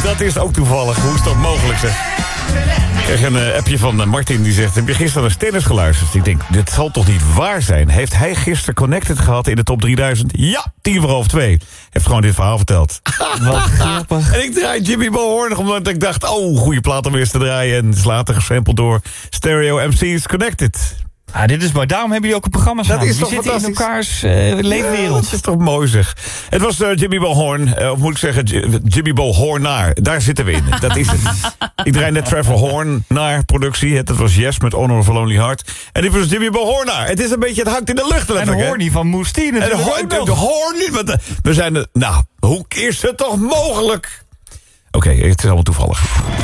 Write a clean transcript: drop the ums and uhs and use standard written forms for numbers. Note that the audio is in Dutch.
Dat is ook toevallig. Hoe is dat mogelijk, zeg? Ik kreeg een appje van Martin die zegt... heb je gisteren naar Stennis geluisterd? Ik denk, dit zal toch niet waar zijn? Heeft hij gisteren Connected gehad in de top 3000? Ja, 2:50. Heeft gewoon dit verhaal verteld. Wat grappig. En ik draai Jimmy Bohorn omdat ik dacht... oh, goede plaat om weer eens te draaien. En is later gesampled door Stereo MC's Connected. Ah, dit is mooi. Daarom hebben jullie ook een programma samen. Dat is Die toch zitten in fantastisch? elkaars leefwereld. Dat is toch mooi, zeg. Het was Jimmy Bohorn, of moet ik zeggen Jimmy Bohornaar. Daar zitten we in. Dat is het. Ik draai net Trevor Horn naar productie. Dat was Yes met Honor of a Lonely Heart. En dit was Jimmy Bohornaar. Het is een beetje, het hangt in de lucht. En de Horny van Moestien. En de Horny. We zijn we zijn hoe is het toch mogelijk? Oké, het is allemaal toevallig.